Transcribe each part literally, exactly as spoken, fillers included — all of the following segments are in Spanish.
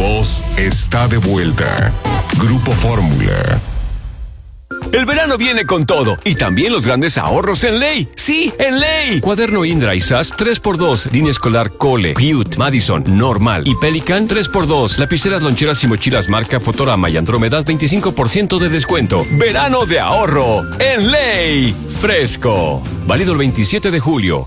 voz está de vuelta. Grupo Fórmula. El verano viene con todo y también los grandes ahorros en Ley. ¡Sí, en Ley! Cuaderno Indra y S A S tres por dos. Línea escolar Cole, Cute, Madison, Normal y Pelican tres por dos. Lapiceras, loncheras y mochilas marca Fotorama y Andrómeda veinticinco por ciento de descuento. Verano de ahorro en Ley. Fresco. Válido el veintisiete de julio.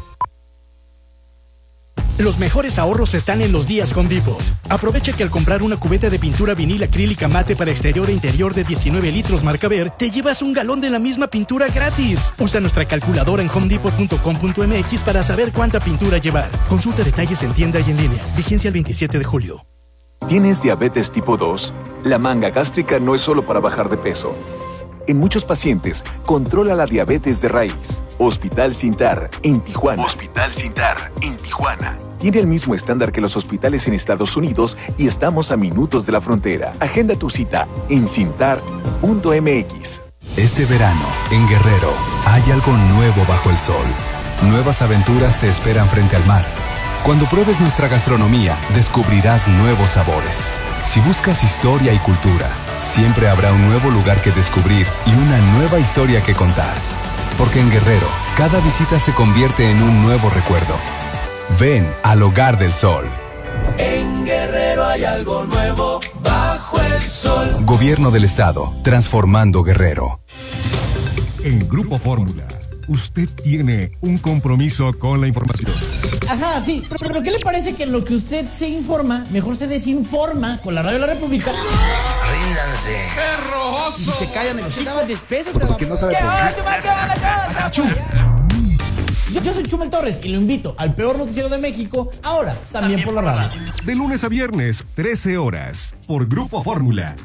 Los mejores ahorros están en los días Home Depot. Aprovecha que al comprar una cubeta de pintura vinil acrílica mate para exterior e interior de diecinueve litros marca Ver, te llevas un galón de la misma pintura gratis. Usa nuestra calculadora en home depot punto com punto m x para saber cuánta pintura llevar. Consulta detalles en tienda y en línea. Vigencia el veintisiete de julio. ¿Tienes diabetes tipo dos? La manga gástrica no es solo para bajar de peso. En muchos pacientes, controla la diabetes de raíz. Hospital Sintar, en Tijuana. Hospital Sintar, en Tijuana. Tiene el mismo estándar que los hospitales en Estados Unidos y estamos a minutos de la frontera. Agenda tu cita en cintar punto m x. Este verano, en Guerrero, hay algo nuevo bajo el sol. Nuevas aventuras te esperan frente al mar. Cuando pruebes nuestra gastronomía, descubrirás nuevos sabores. Si buscas historia y cultura, siempre habrá un nuevo lugar que descubrir y una nueva historia que contar. Porque en Guerrero, cada visita se convierte en un nuevo recuerdo. Ven al Hogar del Sol. En Guerrero hay algo nuevo bajo el sol. Gobierno del Estado, transformando Guerrero. En Grupo Fórmula, usted tiene un compromiso con la información. Ajá, sí, pero, pero ¿qué le parece que en lo que usted se informa, mejor se desinforma con la Radio de la República? Ríndanse. ¡Qué rojoso! Y si se callan en los hijos, despésate. Porque no sabe por qué. Yo, yo soy Chumel Torres y lo invito al peor noticiero de México, ahora también por la radio. De lunes a viernes, trece horas, por Grupo Fórmula.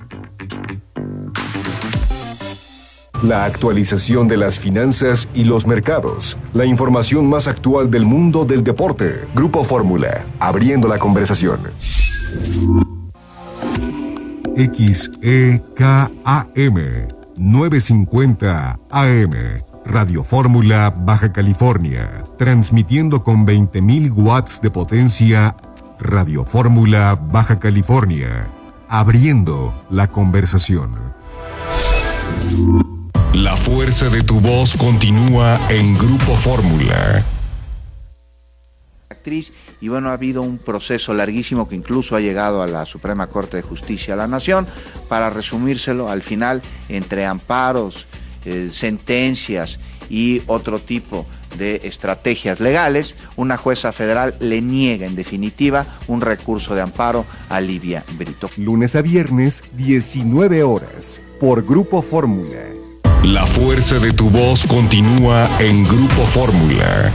La actualización de las finanzas y los mercados. La información más actual del mundo del deporte. Grupo Fórmula, abriendo la conversación. X E K A M novecientos cincuenta A M. Radio Fórmula, Baja California. Transmitiendo con veinte mil watts de potencia. Radio Fórmula, Baja California. Abriendo la conversación. La fuerza de tu voz continúa en Grupo Fórmula. Actriz, y bueno, ha habido un proceso larguísimo que incluso ha llegado a la Suprema Corte de Justicia de la Nación. Para resumírselo, al final, entre amparos, eh, sentencias y otro tipo de estrategias legales, una jueza federal le niega en definitiva un recurso de amparo a Livia Brito. Lunes a viernes, diecinueve horas, por Grupo Fórmula. La fuerza de tu voz continúa en Grupo Fórmula.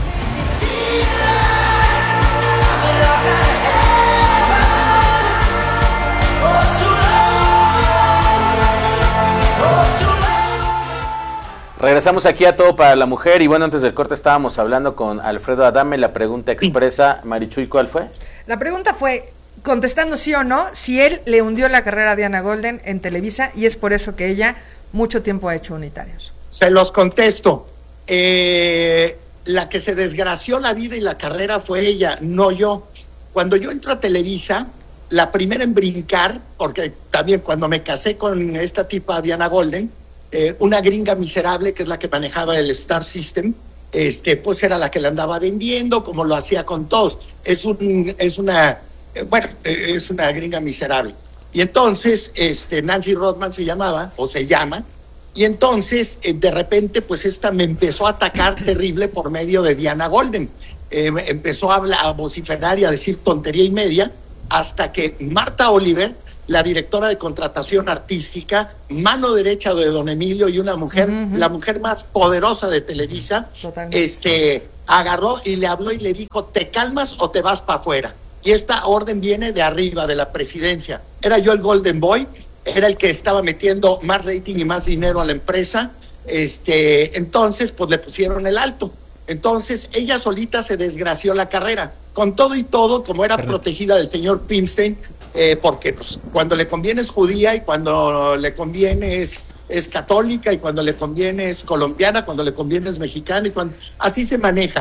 Regresamos aquí a Todo para la Mujer y bueno, antes del corte estábamos hablando con Alfredo Adame. La pregunta expresa, Marichuy, ¿cuál fue? La pregunta fue, contestando sí o no, si él le hundió la carrera a Diana Golden en Televisa y es por eso que ella mucho tiempo ha hecho Unitarios. Se los contesto. Eh, la que se desgració la vida y la carrera fue ella, no yo. Cuando yo entro a Televisa, la primera en brincar, porque también cuando me casé con esta tipa Diana Golden, eh, una gringa miserable que es la que manejaba el Star System, este, pues era la que le andaba vendiendo, como lo hacía con todos. Es, un, es una, eh, bueno, eh, es una gringa miserable. Y entonces, este, Nancy Rodman se llamaba, o se llama, y entonces, eh, de repente, pues esta me empezó a atacar terrible por medio de Diana Golden. Eh, empezó a, hablar, a vociferar y a decir tontería y media, hasta que Marta Oliver, la directora de contratación artística, mano derecha de don Emilio y una mujer, uh-huh. la mujer más poderosa de Televisa, este, agarró y le habló y le dijo, ¿te calmas o te vas para afuera? Y esta orden viene de arriba, de la presidencia. Era yo el Golden Boy, era el que estaba metiendo más rating y más dinero a la empresa, este, entonces pues le pusieron el alto. Entonces ella solita se desgració la carrera, con todo y todo, como era Perfecto. protegida del señor Pinstein, eh, porque pues, cuando le conviene es judía y cuando le conviene es, es católica y cuando le conviene es colombiana, cuando le conviene es mexicana y cuando así se maneja.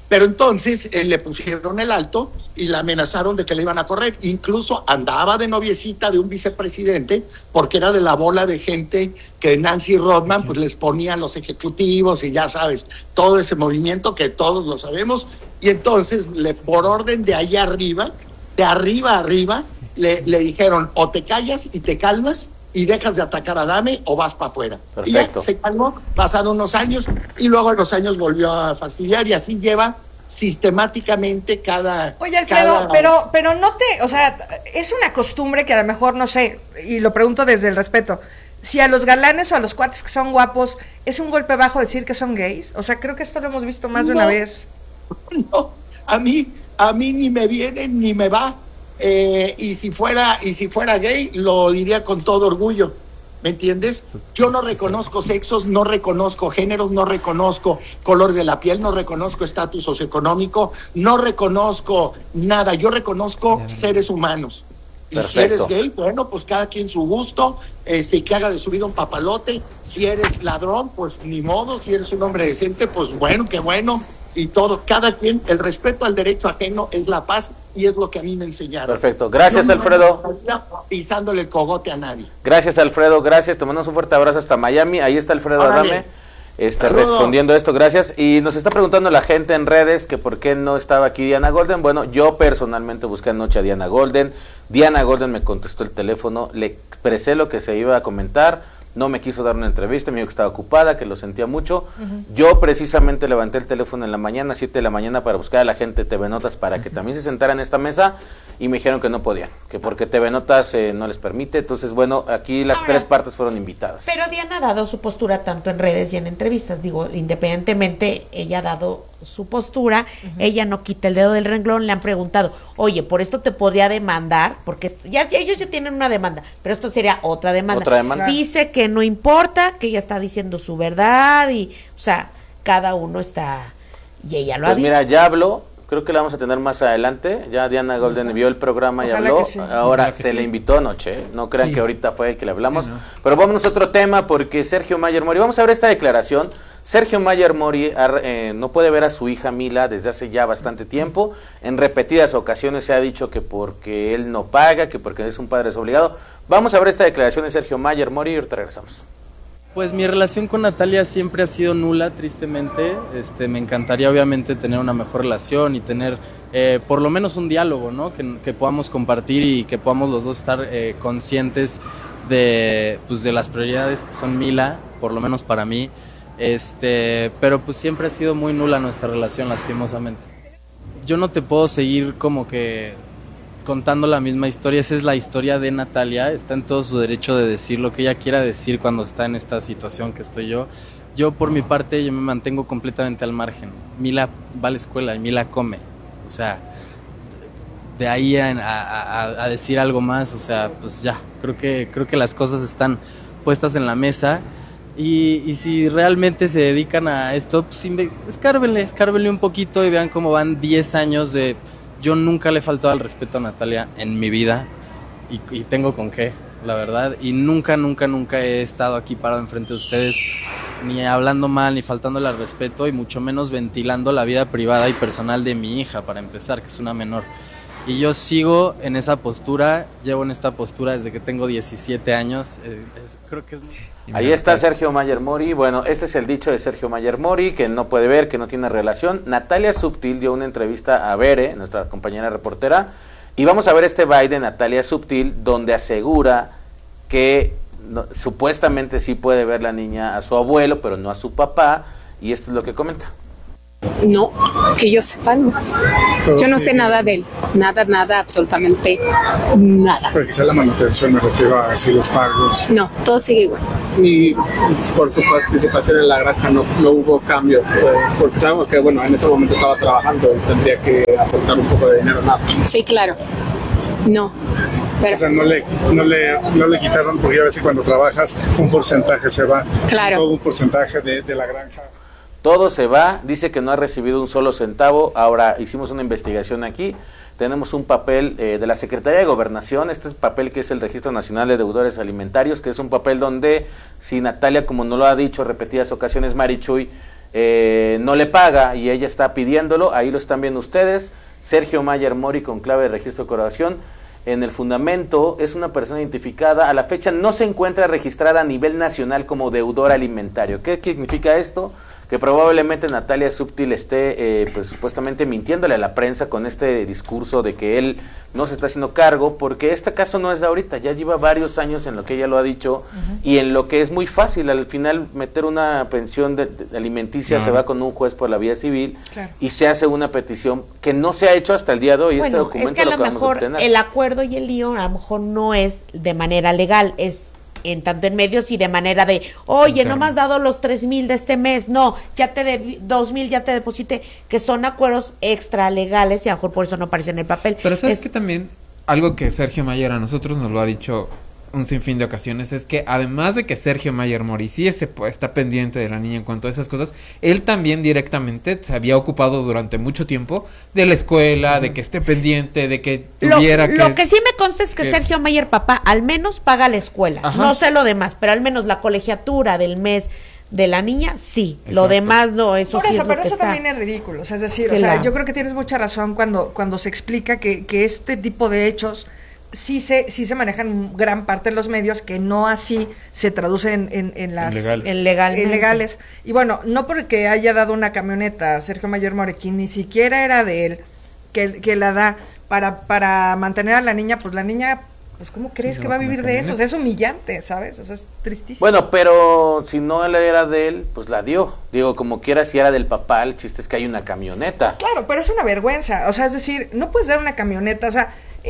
Pero entonces eh, le pusieron el alto y la amenazaron de que le iban a correr. Incluso andaba de noviecita de un vicepresidente porque era de la bola de gente que Nancy Rodman pues les ponía a los ejecutivos y ya sabes, todo ese movimiento que todos lo sabemos. Y entonces le, por orden de allá arriba, de arriba a arriba, le, le dijeron o te callas y te calmas y dejas de atacar a Adame o vas para afuera. Perfecto. Y ya se calmó, pasaron unos años y luego en los años volvió a fastidiar y así lleva sistemáticamente cada... Oye, Alfredo, cada... pero, pero no te, o sea, es una costumbre que a lo mejor, no sé, y lo pregunto desde el respeto, si a los galanes o a los cuates que son guapos, ¿es un golpe bajo decir que son gays? O sea, creo que esto lo hemos visto más no, de una vez. No, a mí, a mí ni me viene ni me va. Eh, y si fuera y si fuera gay lo diría con todo orgullo, ¿me entiendes? Yo no reconozco sexos, no reconozco géneros, no reconozco color de la piel, no reconozco estatus socioeconómico, no reconozco nada, yo reconozco seres humanos. Y Perfecto. si eres gay, bueno, pues cada quien su gusto, este, que haga de su vida un papalote. Si eres ladrón, pues ni modo. Si eres un hombre decente, pues bueno, qué bueno. Y todo, cada quien, el respeto al derecho ajeno es la paz y es lo que a mí me enseñaron. Perfecto, gracias no, Alfredo. No pisándole el cogote a nadie. Gracias Alfredo, gracias, te mandamos un fuerte abrazo hasta Miami, ahí está Alfredo Órale. Adame, está respondiendo esto, gracias. Y nos está preguntando la gente en redes que por qué no estaba aquí Diana Golden. Bueno, yo personalmente busqué anoche a Diana Golden, Diana Golden me contestó el teléfono, le expresé lo que se iba a comentar. No me quiso dar una entrevista, me dijo que estaba ocupada, que lo sentía mucho. Uh-huh. Yo precisamente levanté el teléfono en la mañana, siete de la mañana, para buscar a la gente de T V Notas para que también se sentara en esta mesa y me dijeron que no podían, que porque T V Notas eh, no les permite. Entonces, bueno, aquí las Ahora, tres partes fueron invitadas. Pero Diana ha dado su postura tanto en redes y en entrevistas. Digo, independientemente, ella ha dado su postura, uh-huh. ella no quita el dedo del renglón. Le han preguntado, oye, por esto te podría demandar, porque ya, ya ellos ya tienen una demanda, pero esto sería otra demanda. Otra demanda. Dice que no importa, que ella está diciendo su verdad y, o sea, cada uno está, y ella lo pues ha dicho. Mira, ya habló, creo que la vamos a tener más adelante. Ya Diana Golden uh-huh. vio el programa Ojalá y habló. Sí. Ahora se sí. le invitó anoche, ¿eh? No crean sí. que ahorita fue que le hablamos. Sí, no. Pero vámonos a otro tema, porque Sergio Mayer Mori, vamos a ver esta declaración. Sergio Mayer Mori eh, no puede ver a su hija Mila desde hace ya bastante tiempo. En repetidas ocasiones se ha dicho que porque él no paga, que porque es un padre desobligado. Vamos a ver esta declaración de Sergio Mayer Mori y ahorita regresamos. Pues mi relación con Natalia siempre ha sido nula, tristemente. Este, me encantaría obviamente tener una mejor relación y tener eh, por lo menos un diálogo, ¿no? Que, que podamos compartir y que podamos los dos estar eh, conscientes de, pues, de las prioridades que son Mila, por lo menos para mí. Este, pero pues siempre ha sido muy nula nuestra relación, lastimosamente. Yo no te puedo seguir como que contando la misma historia, esa es la historia de Natalia, está en todo su derecho de decir lo que ella quiera decir cuando está en esta situación que estoy yo. Yo por mi parte yo me mantengo completamente al margen. Mila va a la escuela y Mila come, o sea, de ahí a, a, a decir algo más, o sea, pues ya, creo que, creo que las cosas están puestas en la mesa. Y, y si realmente se dedican a esto, pues escárbenle, escárbenle un poquito y vean cómo van diez años de... Yo nunca le he faltado al respeto a Natalia en mi vida y, y tengo con qué, la verdad. Y nunca, nunca, nunca he estado aquí parado enfrente de ustedes ni hablando mal, ni faltándole al respeto y mucho menos ventilando la vida privada y personal de mi hija, para empezar, que es una menor. Y yo sigo en esa postura, llevo en esta postura desde que tengo diecisiete años, eh, es, creo que es muy... Ahí está Sergio Mayer Mori. Bueno, este es el dicho de Sergio Mayer Mori, que no puede ver, que no tiene relación. Natalia Subtil dio una entrevista a Bere, nuestra compañera reportera, y vamos a ver este bye de Natalia Subtil, donde asegura que no, supuestamente sí puede ver la niña a su abuelo, pero no a su papá, y esto es lo que comenta. No, que yo sepa, no. Yo no sé nada de él, nada, nada, absolutamente nada. Pero quizá la manutención, me refiero a así los pagos. No, todo sigue igual. Y por su participación en la granja no, no hubo cambios, porque sabemos que, bueno, en ese momento estaba trabajando y tendría que aportar un poco de dinero, nada. Sí, claro. No. Pero, o sea, no le, no, le, no le quitaron, porque ya ves que cuando trabajas un porcentaje se va. Claro. Todo un porcentaje de, de la granja. Todo se va, dice que no ha recibido un solo centavo. Ahora hicimos una investigación aquí, tenemos un papel eh, de la Secretaría de Gobernación, este es papel que es el Registro Nacional de Deudores Alimentarios, que es un papel donde, si Natalia, como no lo ha dicho repetidas ocasiones Marichuy, eh, no le paga y ella está pidiéndolo, ahí lo están viendo ustedes, Sergio Mayer Mori con clave de registro de colaboración. En el fundamento es una persona identificada, a la fecha no se encuentra registrada a nivel nacional como deudor alimentario. ¿Qué significa esto? Que probablemente Natalia Subtil esté eh, pues, supuestamente mintiéndole a la prensa con este discurso de que él no se está haciendo cargo, porque este caso no es de ahorita, ya lleva varios años en lo que ella lo ha dicho, uh-huh. y en lo que es muy fácil, al final meter una pensión de, de alimenticia uh-huh. se va con un juez por la vía civil, claro. y se hace una petición que no se ha hecho hasta el día de hoy. Bueno, este documento es que a lo, lo que mejor vamos a obtener. El acuerdo y el lío a lo mejor no es de manera legal, es en tanto en medios y de manera de, oye, Interno. no me has dado los tres mil de este mes, no, ya te de dos mil, ya te deposité, que son acuerdos extra legales y a lo mejor por eso no aparece en el papel. Pero sabes es, que también, algo que Sergio Mayer a nosotros nos lo ha dicho un sinfín de ocasiones, es que además de que Sergio Mayer Mori sí ese, pues, está pendiente de la niña en cuanto a esas cosas, él también directamente se había ocupado durante mucho tiempo de la escuela, uh-huh. de que esté pendiente, de que tuviera lo, que... Lo que sí me consta es que, que Sergio Mayer, papá, al menos paga la escuela, Ajá. no sé lo demás, pero al menos la colegiatura del mes de la niña, sí, Exacto. lo demás no, eso Por sí eso, es pero eso está. también es ridículo, o sea, es decir, o sea, yo creo que tienes mucha razón cuando, cuando se explica que, que este tipo de hechos sí se, sí se manejan gran parte de los medios, que no así se traducen en, en, en las Ilegales. En legal, en legales. Y bueno, no porque haya dado una camioneta a Sergio Mayer Morequín, ni siquiera era de él, que, que la da para, para mantener a la niña, pues la niña, pues ¿cómo crees sí, que va a vivir de eso? O sea, es humillante, ¿sabes? O sea, es tristísimo. Bueno, pero si no era de él, pues la dio. Digo, como quiera, si era del papá, el chiste es que hay una camioneta. Claro, pero es una vergüenza, o sea, es decir, no puedes dar una camioneta, o sea,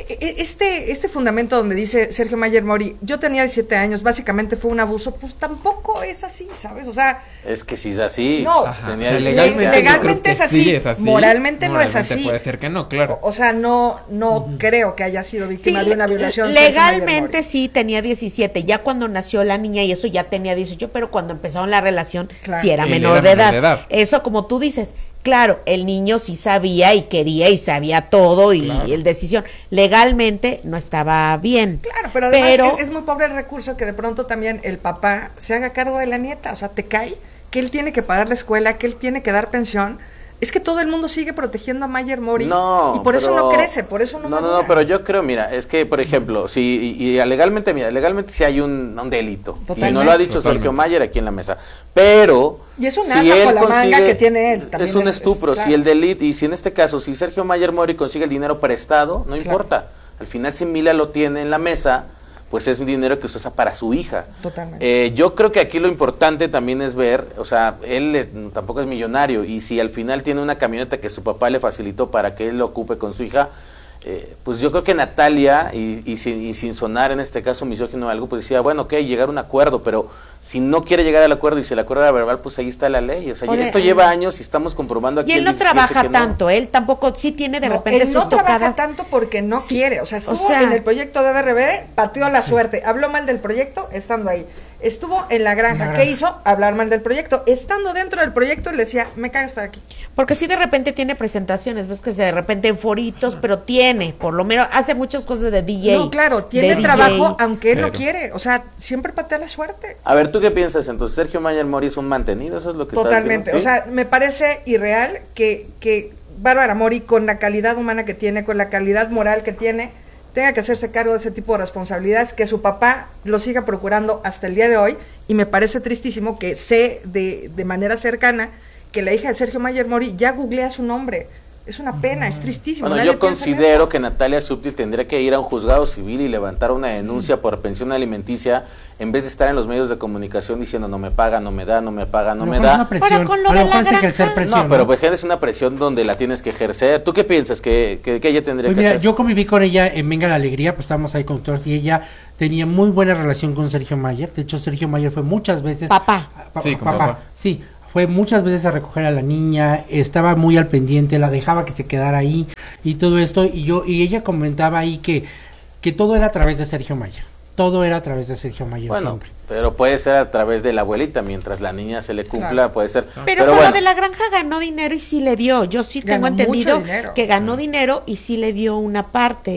Este, este fundamento donde dice Sergio Mayer Mori, yo tenía diecisiete años, básicamente fue un abuso, pues tampoco es así, ¿sabes? O sea... Es que si es así, no, tenía o sea, legalmente, legalmente es, así, sí es así, moralmente, moralmente no es así. Puede ser que no, claro. O, o sea, no no uh-huh. creo que haya sido víctima sí, de una violación. Legalmente sí tenía diecisiete, ya cuando nació la niña y eso ya tenía dieciocho, pero cuando empezaron la relación claro. sí era menor, era de, edad. de edad. Eso como tú dices... Claro, el niño sí sabía y quería y sabía todo y claro. el decisión legalmente no estaba bien. Claro, pero además pero, es, es muy pobre el recurso que de pronto también el papá se haga cargo de la nieta, o sea, te cae que él tiene que pagar la escuela, que él tiene que dar pensión. Es que todo el mundo sigue protegiendo a Mayer Mori no, y por pero, eso no crece, por eso no No, madura. no, no, pero yo creo, mira, es que, por ejemplo, si y, y legalmente, mira, legalmente sí hay un, un delito. Totalmente. Y no lo ha dicho Totalmente. Sergio Mayer aquí en la mesa. Pero y es un si asa con la manga que tiene él. Es un es, estupro, es, claro. si el delito, y si en este caso, si Sergio Mayer Mori consigue el dinero prestado, no claro. importa. Al final, si Mila lo tiene en la mesa, pues es un dinero que usa para su hija. Totalmente. Eh, yo creo que aquí lo importante también es ver, o sea, él eh, tampoco es millonario, y si al final tiene una camioneta que su papá le facilitó para que él lo ocupe con su hija, eh, pues yo creo que Natalia, y, y, sin, y sin sonar en este caso misógino o algo, pues decía, bueno, ok, llegar a un acuerdo, pero si no quiere llegar al acuerdo y si el acuerdo era verbal, pues ahí está la ley. O sea, Oye, esto eh, lleva años y estamos comprobando aquí. Y él no trabaja tanto, no. él tampoco, sí tiene de no, repente él sus no tocadas. trabaja tanto porque no sí. quiere, o sea, estuvo o sea, en el proyecto de D R B D, pateó la suerte, habló mal del proyecto estando ahí. Estuvo en la granja, la ¿qué hizo? Hablar mal del proyecto. Estando dentro del proyecto, le decía, me cago estar aquí. Porque sí de repente tiene presentaciones, ves que de repente en foritos, pero tiene, por lo menos, hace muchas cosas de D J. No, claro, tiene trabajo, D J, aunque él pero. no quiere. O sea, siempre patea la suerte. A ver, ¿tú qué piensas entonces? ¿Sergio Mayer Mori es un mantenido? ¿Eso es lo que Totalmente. estás diciendo? O sea, me parece irreal que, que Bárbara Mori, con la calidad humana que tiene, con la calidad moral que tiene, tenga que hacerse cargo de ese tipo de responsabilidades, que su papá lo siga procurando hasta el día de hoy, y me parece tristísimo que sé de, de manera cercana que la hija de Sergio Mayer Mori ya googlea su nombre. Es una pena, es tristísimo. Bueno, yo considero que Natalia Subtil tendría que ir a un juzgado civil y levantar una denuncia sí. por pensión alimenticia, en vez de estar en los medios de comunicación diciendo no me paga, no me da, no me paga, no pero me da. Una presión. Pero con lo de la ejercer presión, no, pero pues es una presión donde la tienes que ejercer. ¿Tú qué piensas que, que, que ella tendría pues que mira, hacer? Yo conviví con ella en Venga la Alegría, pues estábamos ahí con todos y ella tenía muy buena relación con Sergio Mayer. De hecho, Sergio Mayer fue muchas veces papá. Pa, sí, papá, papá. Sí. Fue muchas veces a recoger a la niña, estaba muy al pendiente, la dejaba que se quedara ahí y todo esto, y yo y ella comentaba ahí que, que todo era a través de Sergio Mayer, todo era a través de Sergio Mayer bueno, siempre. Pero puede ser a través de la abuelita, mientras la niña se le cumpla, claro. puede ser. Pero, pero con bueno. lo de la granja ganó dinero y sí le dio, yo sí ganó tengo entendido dinero. que ganó dinero y sí le dio una parte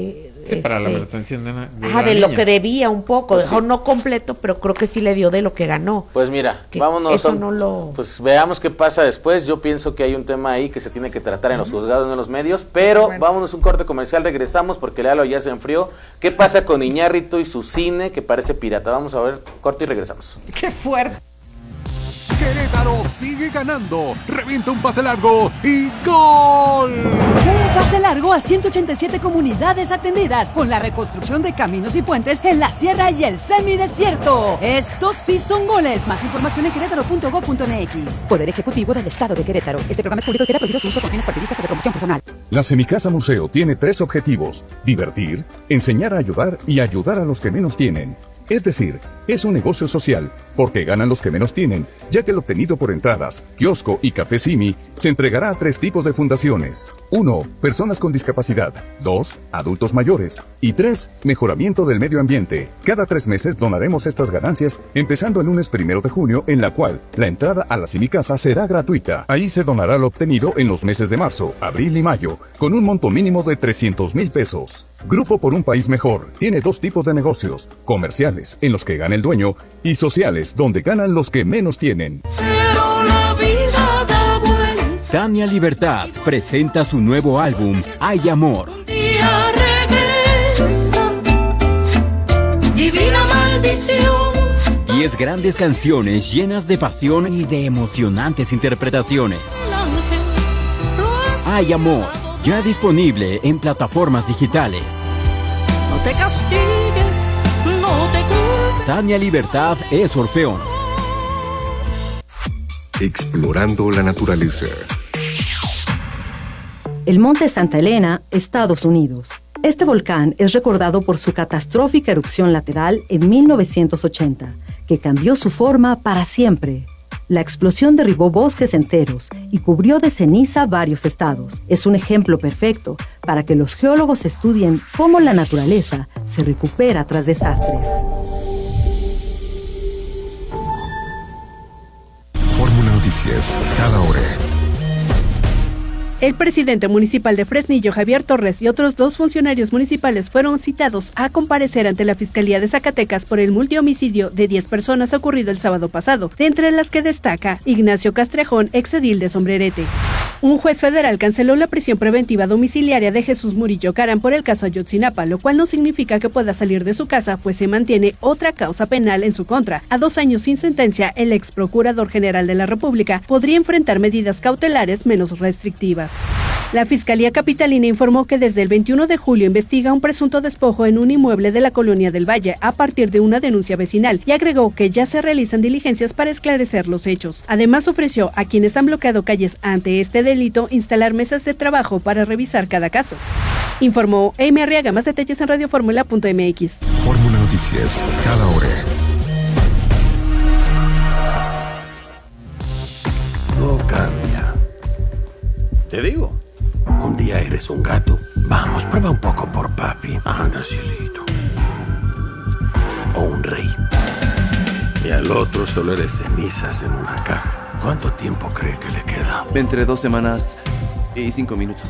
Sí, este, para la manutención de, la, de, ajá, la de niña. lo que debía un poco, Pues dejó sí. no completo, pero creo que sí le dio de lo que ganó. Pues mira, Que vámonos. eso son- no lo... Pues veamos qué pasa después. Yo pienso que hay un tema ahí que se tiene que tratar en los juzgados, no en los medios. Pero vámonos un corte comercial, regresamos porque Lalo ya se enfrió. ¿Qué pasa con Iñárritu y su cine que parece pirata? Vamos a ver, corte y regresamos. ¡Qué fuerte! Querétaro sigue ganando, revienta un pase largo y ¡gol! Un pase largo a ciento ochenta y siete comunidades atendidas con la reconstrucción de caminos y puentes en la sierra y el semidesierto. Estos sí son goles. Más información en querétaro punto gob punto eme equis. Poder Ejecutivo del Estado de Querétaro. Este programa es público y queda prohibido su uso con fines partidistas o de promoción personal. La Semicasa Museo tiene tres objetivos: divertir, enseñar a ayudar y ayudar a los que menos tienen. Es decir, es un negocio social, porque ganan los que menos tienen, ya que el obtenido por entradas, kiosco y café Simi se entregará a tres tipos de fundaciones. uno. Personas con discapacidad. dos. Adultos mayores. Y tres. Mejoramiento del medio ambiente. Cada tres meses donaremos estas ganancias, empezando el lunes primero de junio, en la cual la entrada a la Semicasa será gratuita. Ahí se donará lo obtenido en los meses de marzo, abril y mayo, con un monto mínimo de trescientos mil pesos. Grupo por un País Mejor tiene dos tipos de negocios: comerciales, en los que gana el dueño, y sociales, donde ganan los que menos tienen. Pero la vida da vuelta. Tania Libertad presenta su nuevo álbum, Hay Amor. Un día regresa. Divina maldición. Diez grandes canciones llenas de pasión y de emocionantes interpretaciones. El ángel lo hace. Hay Amor, ya disponible en plataformas digitales. No te castigues, no te culpes. Tania Libertad es Orfeón. Explorando la naturaleza. El Monte Santa Elena, Estados Unidos. Este volcán es recordado por su catastrófica erupción lateral en mil novecientos ochenta, que cambió su forma para siempre. La explosión derribó bosques enteros y cubrió de ceniza varios estados. Es un ejemplo perfecto para que los geólogos estudien cómo la naturaleza se recupera tras desastres. Fórmula Noticias, cada hora. El presidente municipal de Fresnillo, Javier Torres, y otros dos funcionarios municipales fueron citados a comparecer ante la Fiscalía de Zacatecas por el multihomicidio de diez personas ocurrido el sábado pasado, de entre las que destaca Ignacio Castrejón, exedil de Sombrerete. Un juez federal canceló la prisión preventiva domiciliaria de Jesús Murillo Caram por el caso Ayotzinapa, lo cual no significa que pueda salir de su casa, pues se mantiene otra causa penal en su contra. A dos años sin sentencia, el ex procurador general de la República podría enfrentar medidas cautelares menos restrictivas. La Fiscalía Capitalina informó que desde el veintiuno de julio investiga un presunto despojo en un inmueble de la Colonia del Valle a partir de una denuncia vecinal y agregó que ya se realizan diligencias para esclarecer los hechos. Además, ofreció a quienes han bloqueado calles ante este delito instalar mesas de trabajo para revisar cada caso. Informó Amy Arriaga. Más detalles en radio fórmula punto eme equis. Fórmula Noticias, cada hora. No cambia. Te digo, un día eres un gato. Vamos, prueba un poco por papi. Anda, cielito. O un rey. Y al otro solo eres cenizas en una caja. ¿Cuánto tiempo cree que le queda? Entre dos semanas y cinco minutos.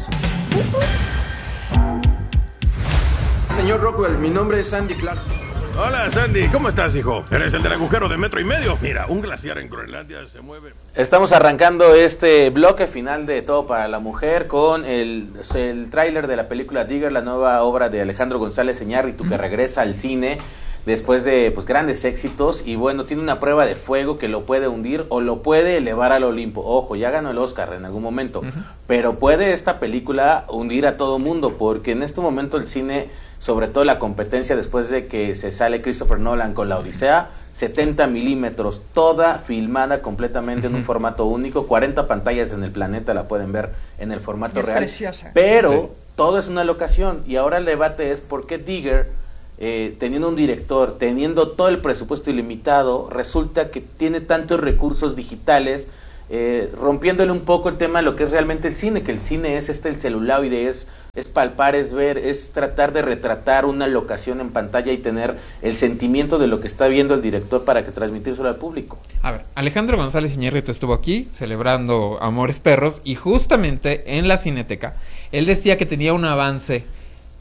Señor Rockwell, mi nombre es Sandy Clark. Hola, Sandy. ¿Cómo estás, hijo? ¿Eres el del agujero de metro y medio? Mira, un glaciar en Groenlandia se mueve. Estamos arrancando este bloque final de Todo para la Mujer con el, el tráiler de la película Digger, la nueva obra de Alejandro González Iñárritu, que regresa al cine después de pues grandes éxitos, y bueno, tiene una prueba de fuego que lo puede hundir o lo puede elevar al Olimpo. Ojo, ya ganó el Oscar en algún momento, uh-huh. pero puede esta película hundir a todo mundo, porque en este momento el cine, sobre todo la competencia después de que se sale Christopher Nolan con La Odisea, setenta milímetros, toda filmada completamente uh-huh. en un formato único, cuarenta pantallas en el planeta la pueden ver en el formato es real, preciosa. pero sí. todo es una locación, y ahora el debate es por qué Digger, Eh, teniendo un director, teniendo todo el presupuesto ilimitado, resulta que tiene tantos recursos digitales, eh, rompiéndole un poco el tema de lo que es realmente el cine, que el cine es este el celuloide, es, es palpar, es ver, es tratar de retratar una locación en pantalla y tener el sentimiento de lo que está viendo el director para que transmitírselo al público. A ver, Alejandro González Iñárritu estuvo aquí celebrando Amores Perros, y justamente en la Cineteca él decía que tenía un avance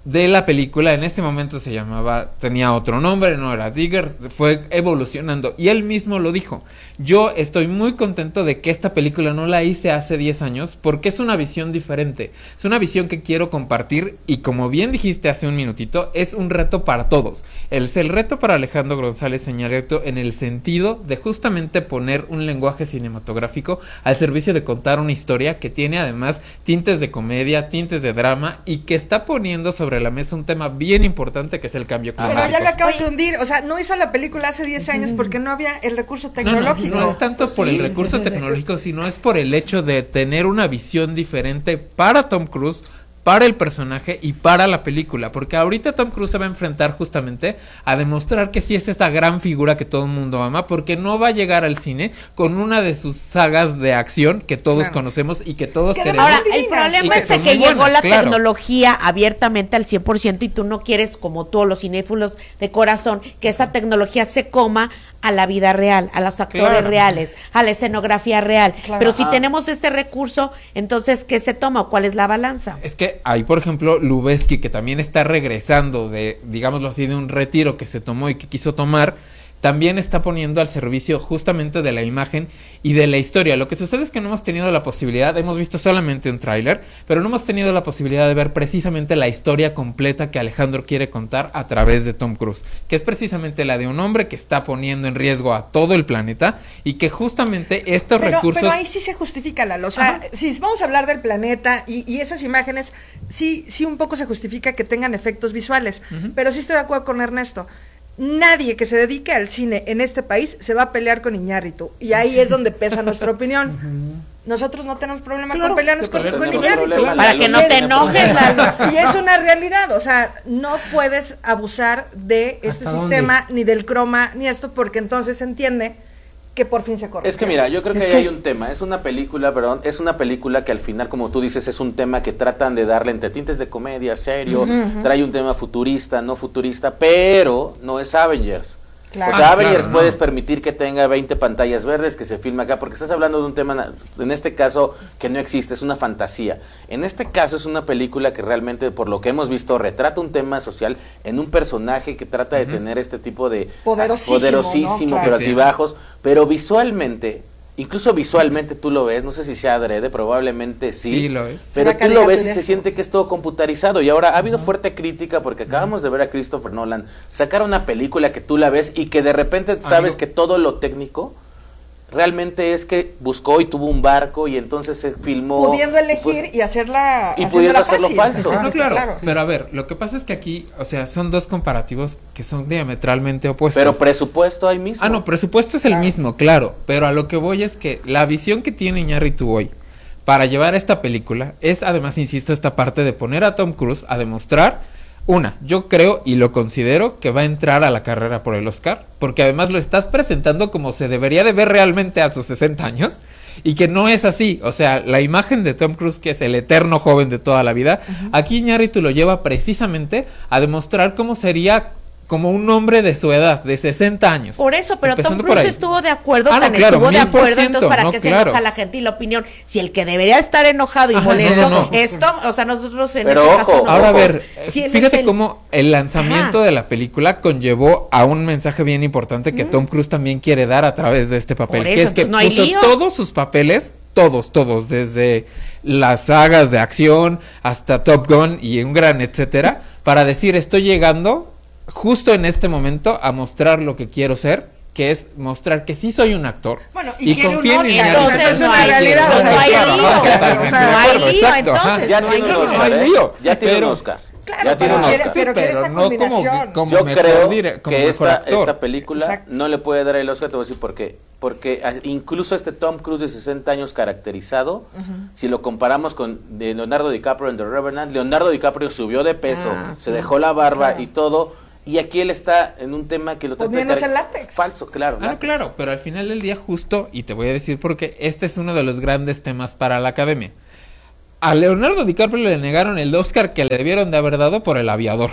de la película. En ese momento se llamaba, tenía otro nombre, no era Digger, fue evolucionando y él mismo lo dijo. Yo estoy muy contento de que esta película no la hice hace diez años porque es una visión diferente, es una visión que quiero compartir y como bien dijiste hace un minutito, es un reto para todos. Es el reto para Alejandro González Iñárritu en el sentido de justamente poner un lenguaje cinematográfico al servicio de contar una historia que tiene además tintes de comedia, tintes de drama y que está poniendo sobre la mesa un tema bien importante que es el cambio climático. Pero ya lo acabas de hundir, o sea, no hizo la película hace diez años porque no había el recurso tecnológico. No, no, no es tanto por Sí. el recurso tecnológico, sino es por el hecho de tener una visión diferente para Tom Cruise, para el personaje y para la película, porque ahorita Tom Cruise se va a enfrentar justamente a demostrar que sí es esta gran figura que todo el mundo ama, porque no va a llegar al cine con una de sus sagas de acción que todos Claro. conocemos y que todos queremos. Ahora, el problema es de que llegó buenas, la claro. tecnología abiertamente al cien por ciento y tú no quieres, como todos los cinéfilos de corazón, que esa tecnología se coma a la vida real, a los actores Claro. reales, a la escenografía real. Claro. Pero si Ah. tenemos este recurso, entonces, ¿qué se toma o cuál es la balanza? Es que hay, por ejemplo, Lubezki, que también está regresando de, digámoslo así, de un retiro que se tomó y que quiso tomar, también está poniendo al servicio justamente de la imagen y de la historia. Lo que sucede es que no hemos tenido la posibilidad, hemos visto solamente un tráiler, pero no hemos tenido la posibilidad de ver precisamente la historia completa que Alejandro quiere contar a través de Tom Cruise, que es precisamente la de un hombre que está poniendo en riesgo a todo el planeta y que justamente estos pero, recursos... pero ahí sí se justifica, Lalo. O sea, Ajá. si vamos a hablar del planeta y, y esas imágenes, sí, sí un poco se justifica que tengan efectos visuales. Ujú. Pero sí estoy de acuerdo con Ernesto. Nadie que se dedique al cine en este país se va a pelear con Iñárritu. Y ahí es donde pesa nuestra opinión. Nosotros no tenemos problema Claro, con pelearnos que con, pelear con tenemos Iñárritu. problema, Para que no te enojes, Lalo. Y es una realidad. O sea, no puedes abusar de este ¿Hasta sistema, dónde? ni del croma, ni esto, porque entonces se entiende que por fin se corre. Es que mira, yo creo que Es ahí que- hay un tema, es una película, perdón, es una película que al final, como tú dices, es un tema que tratan de darle entre tintes de comedia, serio, Ujú, ujú. trae un tema futurista, no futurista, pero no es Avengers. Claro. O sea, Ah, Avengers claro, puedes no. permitir que tenga veinte pantallas verdes, que se filme acá, porque estás hablando de un tema, na- en este caso, que no existe, es una fantasía. En este caso es una película que realmente, por lo que hemos visto, retrata un tema social en un personaje que trata de tener este tipo de... Poderosísimo, poderosísimo, ¿no? pero Claro. altibajos, pero visualmente... Incluso visualmente tú lo ves, no sé si sea adrede, probablemente sí, Sí, lo es. pero Será tú lo ves y caricaturesco. se siente que es todo computarizado. Y ahora ha habido fuerte crítica porque acabamos de ver a Christopher Nolan sacar una película que tú la ves y que de repente sabes Amigo. que todo lo técnico realmente es que buscó y tuvo un barco y entonces se filmó. Pudiendo elegir pues, y hacerla. y haciéndola pudiendo hacerlo fácil. falso. No, claro, claro. pero a ver, lo que pasa es que aquí, o sea, son dos comparativos que son diametralmente opuestos. Pero presupuesto hay mismo. Ah, no, presupuesto es el mismo, claro, pero a lo que voy es que la visión que tiene Iñárritu hoy para llevar esta película es, además, insisto, esta parte de poner a Tom Cruise a demostrar, una, yo creo y lo considero que va a entrar a la carrera por el Oscar, porque además lo estás presentando como se debería de ver realmente a sus sesenta años, y que no es así. O sea, la imagen de Tom Cruise, que es el eterno joven de toda la vida, aquí Iñárritu lo lleva precisamente a demostrar cómo sería como un hombre de su edad, de sesenta años. Por eso, pero Tom Empezando por Cruise ahí. estuvo de acuerdo, Ah, no, tan claro, estuvo de mil por acuerdo, ciento, entonces ¿para no, qué se claro. enoja la gente y la opinión? Si el que debería estar enojado y Ajá, molesto no, no, no. es Tom, o sea, nosotros en Pero ese ojo, caso nosotros, ahora a ver, si él fíjate es el- cómo el lanzamiento Ajá. de la película conllevó a un mensaje bien importante que Tom Cruise también quiere dar a través de este papel, Por que eso, es que entonces no hay puso lío. todos sus papeles, todos, todos, desde las sagas de acción hasta Top Gun y un gran etcétera, para decir estoy llegando justo en este momento a mostrar lo que quiero ser, que es mostrar que sí soy un actor. Bueno, y quiere un confío en Oscar, Iñárritu. entonces es una realidad, o sea, Claro, claro, claro, claro, totalmente o sea, de no hay acuerdo, lío, exacto, ajá. entonces, Ya no tiene hay un lío. Oscar, No hay ¿eh? lío, Ya tiene pero- un Oscar. Claro, ya tiene un pero quiere- Oscar. pero quiere esta no como, combinación. como Yo mejor creo dire- como que mejor esta, actor. esta película Exacto. no le puede dar el Oscar, te voy a decir por qué. Porque a- incluso este Tom Cruise de sesenta años caracterizado, si lo comparamos con de Leonardo DiCaprio en The Revenant, Leonardo DiCaprio subió de peso, Ah, se sí. dejó la barba Claro. y todo, y aquí él está en un tema que lo trata de Poniéndose car- látex. falso, claro. Ah, no, látex. claro, pero al final del día justo, y te voy a decir por qué, este es uno de los grandes temas para la academia. A Leonardo DiCaprio le negaron el Oscar que le debieron de haber dado por El Aviador.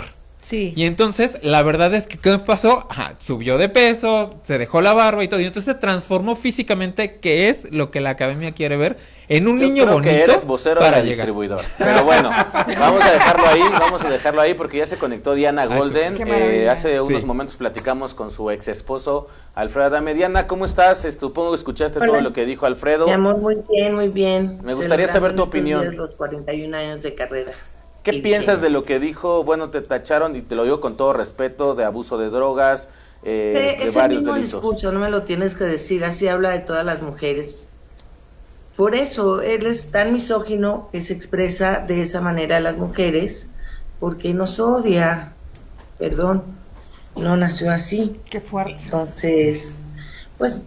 Sí. Y entonces, la verdad es que, ¿qué pasó? Ajá, subió de peso, se dejó la barba y todo. Y entonces se transformó físicamente, que es lo que la academia quiere ver, en un Yo niño creo bonito. que eres vocero de para la llegar. distribuidora. Pero bueno, vamos a dejarlo ahí, vamos a dejarlo ahí porque ya se conectó Diana Golden. Qué Eh, maravilla. hace unos Sí. momentos platicamos con su ex esposo, Alfredo Adame. Diana, ¿cómo estás? Este, Supongo que escuchaste Hola. todo lo que dijo Alfredo. Mi amor, muy bien, muy bien. Me gustaría saber tu Celebrando estos opinión. días Los cuarenta y un años de carrera. ¿Qué Y piensas bien. de lo que dijo? Bueno, te tacharon, y te lo digo con todo respeto, de abuso de drogas, eh, Eh, de es el varios mismo delitos. discurso, no me lo tienes que decir, así habla de todas las mujeres. Por eso, él es tan misógino que se expresa de esa manera a las mujeres, porque nos odia. Perdón, no nació así. Qué fuerte. Entonces, pues,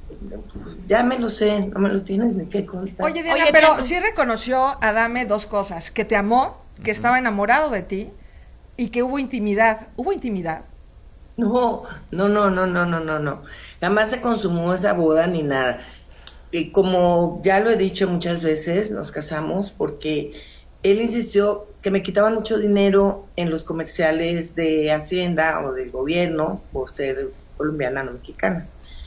ya me lo sé, no me lo tienes ni que contar. Oye, Diana, Oye, pero Diana. sí reconoció Adame dos cosas, que te amó, que estaba enamorado de ti y que hubo intimidad. ¿Hubo intimidad? No, no, no, no, no, no, no, no. Jamás se consumó esa boda ni nada. Y como ya lo he dicho muchas veces, nos casamos porque él insistió que me quitaban mucho dinero en los comerciales de Hacienda o del gobierno por ser colombiana, no mexicana.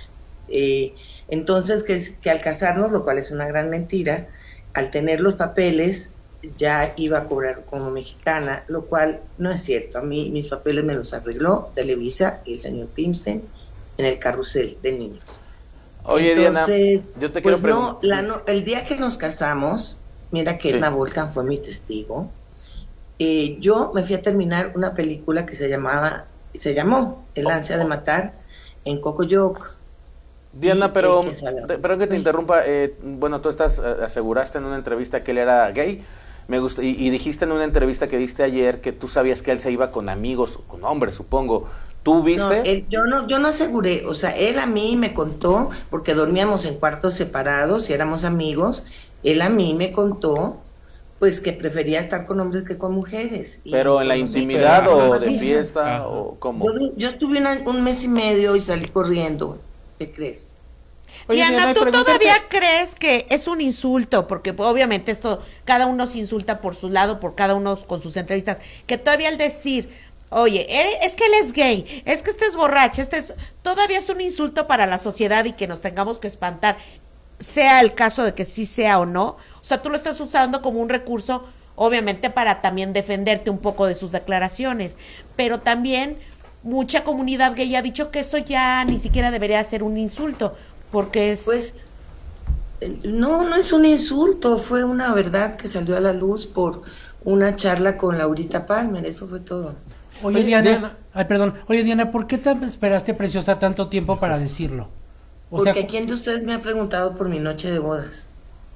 Eh, entonces, que, es- que al casarnos, lo cual es una gran mentira, al tener los papeles ya iba a cobrar como mexicana, lo cual no es cierto. A mí mis papeles me los arregló Televisa y el señor Pimstein en el carrusel de niños. Oye, Entonces, Diana, yo te pues quiero no, preguntar. la no- el día que nos casamos, mira que Sí. Edna Volcan fue mi testigo. eh, yo me fui a terminar una película que se llamaba, se llamó El ansia de matar en Cocoyoc. Diana, Y pero, el que se habla- te- perdón que te interrumpa, eh, bueno, tú estás, eh, aseguraste en una entrevista que él era gay, me gustó, y, y dijiste en una entrevista que diste ayer que tú sabías que él se iba con amigos, con hombres, supongo. ¿Tú viste? No, él- yo no, yo no aseguré, o sea, él a mí me contó, porque dormíamos en cuartos separados y éramos amigos, él a mí me contó, pues que prefería estar con hombres que con mujeres. Y ¿Pero en la pues, intimidad pero o nada de más. fiesta Ajá. o cómo? Yo, yo estuve una- un mes y medio y salí corriendo, ¿qué crees? Oye, Diana, Diana, ¿tú pregúntate- todavía crees que es un insulto? Porque pues, obviamente esto, cada uno se insulta por su lado, por cada uno con sus entrevistas, que todavía al decir, oye, eres- es que él es gay, es que este es borracho, este es, todavía es un insulto para la sociedad y que nos tengamos que espantar, sea el caso de que sí sea o no. O sea, tú lo estás usando como un recurso, obviamente para también defenderte un poco de sus declaraciones, pero también mucha comunidad gay ha dicho que eso ya ni siquiera debería ser un insulto, porque es... Pues eh, no, no es un insulto, fue una verdad que salió a la luz por una charla con Laurita Palmer, eso fue todo. Oye, Oye, Diana, Diana. ay, perdón. Oye, Diana, ¿por qué te esperaste, preciosa, tanto tiempo para decirlo? O Porque sea, ¿quién de ustedes me ha preguntado por mi noche de bodas?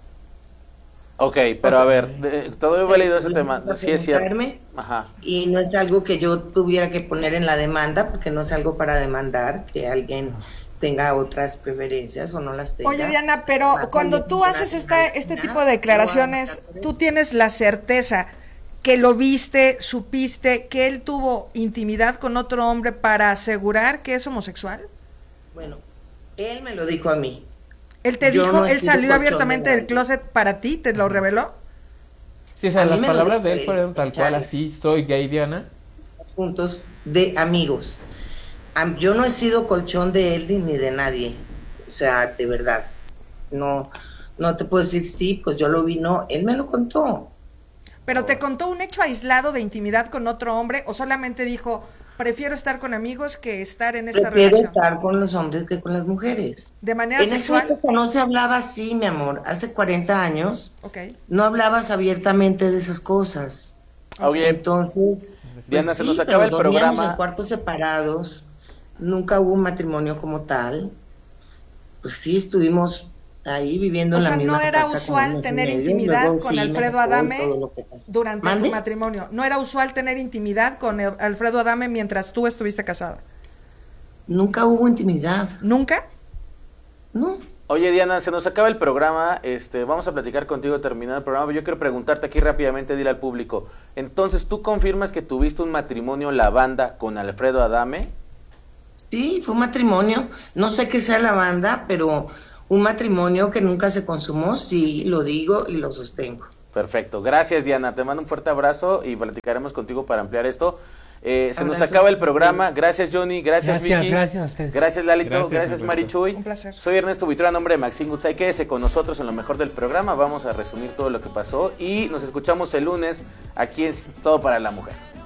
Ok, pero a ver, de- todo es válido ese tema, Para sí es cierto. preguntarme, Ajá. y no es algo que yo tuviera que poner en la demanda, porque no es algo para demandar, que alguien tenga otras preferencias o no las tenga. Oye, Diana, pero Más cuando alguien tú podrá haces esta, este imaginar, tipo de declaraciones, yo hago- tú tienes la certeza que lo viste, supiste que él tuvo intimidad con otro hombre para asegurar que es homosexual. Bueno, él me lo dijo a mí. Él te Yo dijo, no he él sido salió colchón abiertamente de del nadie. closet para ti, te lo reveló. Sí, o sea, A mí las me lo palabras dijo de él él, fueron tal cual, Chávez. así, soy gay, Diana. Juntos de amigos. Am- Yo no he sido colchón de él ni de nadie. O sea, de verdad. No, no te puedo decir sí, pues yo lo vi, no. Él me lo contó. Pero te contó un hecho aislado de intimidad con otro hombre o solamente dijo, prefiero estar con amigos que estar en esta Prefiero relación. estar con los hombres que con las mujeres. De manera En esa sexual. época no se hablaba así, mi amor. Hace cuarenta años Ok. no hablabas abiertamente de esas cosas. Oye, Entonces, Diana, pues se sí, nos acaba el pero dormíamos programa. en cuartos separados. Nunca hubo un matrimonio como tal. Pues sí, estuvimos ahí viviendo O en sea, la misma no era casa como usual un mes y tener medio, intimidad luego con sí me Alfredo sacó y Adame todo lo que pasó. durante ¿Mande? tu matrimonio. No era usual tener intimidad con el- Alfredo Adame mientras tú estuviste casada. Nunca hubo intimidad. ¿Nunca? No. Oye, Diana, se nos acaba el programa, este, vamos a platicar contigo terminado el programa, pero yo quiero preguntarte aquí rápidamente, dile al público, entonces, ¿tú confirmas que tuviste un matrimonio la banda con Alfredo Adame? Sí, fue un matrimonio. No sé qué sea la banda, pero un matrimonio que nunca se consumó, sí, lo digo y lo sostengo. Perfecto, gracias Diana, te mando un fuerte abrazo y platicaremos contigo para ampliar esto. Eh, se Abrazo. nos acaba el programa. Gracias, Johnny. Gracias, Gracias, Vicky. gracias a ustedes. Gracias, Lalito. Gracias, Gracias, Alberto. Marichuy. Un placer. Soy Ernesto Buitrón, a nombre de Maxine Goodside. Quédese con nosotros en lo mejor del programa. Vamos a resumir todo lo que pasó y nos escuchamos el lunes aquí en Todo para la Mujer.